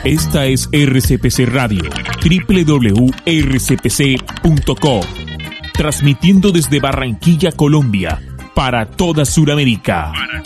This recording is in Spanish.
Esta es RCPC Radio, www.rcpc.co, transmitiendo desde Barranquilla, Colombia, para toda Sudamérica.